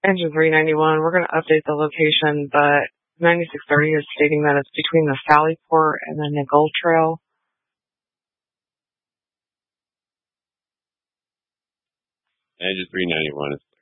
Engine 391, we're going to update the location, but 9630 is stating that it's between the Sallyport and the Nicole Trail. Engine 391 is